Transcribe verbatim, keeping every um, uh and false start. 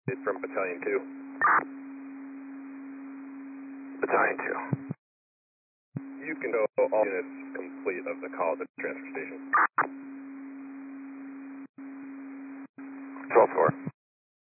It's from Battalion two. Battalion two. You can go all units complete of the call at the transfer station. twelve four.